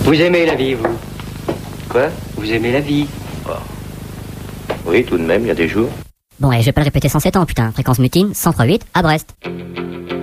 Vous aimez la vie, vous? Quoi? Vous aimez la vie? Oh. Oui, tout de même, il y a des jours. Bon, et je vais pas le répéter 107 ans, putain. Fréquence mutine, 103.8, à Brest.